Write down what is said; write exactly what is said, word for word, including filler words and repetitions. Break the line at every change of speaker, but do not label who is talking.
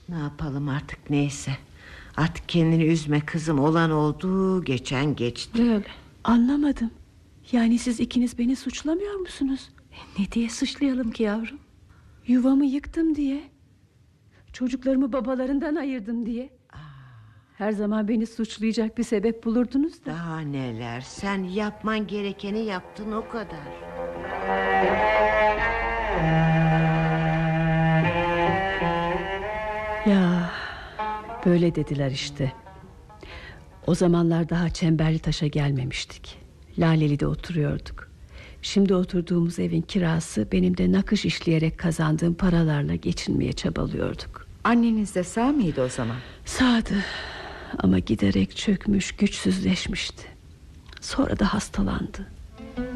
Ne yapalım artık, neyse. Artık kendini üzme kızım. Olan oldu, geçen geçti.
Öyle.
Anlamadım. Yani siz ikiniz beni suçlamıyor musunuz?
Ne diye suçlayalım ki yavrum?
Yuvamı yıktım diye, çocuklarımı babalarından ayırdım diye. Her zaman beni suçlayacak bir sebep bulurdunuz da.
Daha neler, sen yapman gerekeni yaptın, o kadar.
Ya böyle dediler işte. O zamanlar daha Çemberlitaş'a gelmemiştik. Laleli'de oturuyorduk. Şimdi oturduğumuz evin kirası, benim de nakış işleyerek kazandığım paralarla geçinmeye çabalıyorduk.
Anneniz de sağ mıydı o zaman?
Sağdı ama giderek çökmüş, güçsüzleşmişti. Sonra da hastalandı.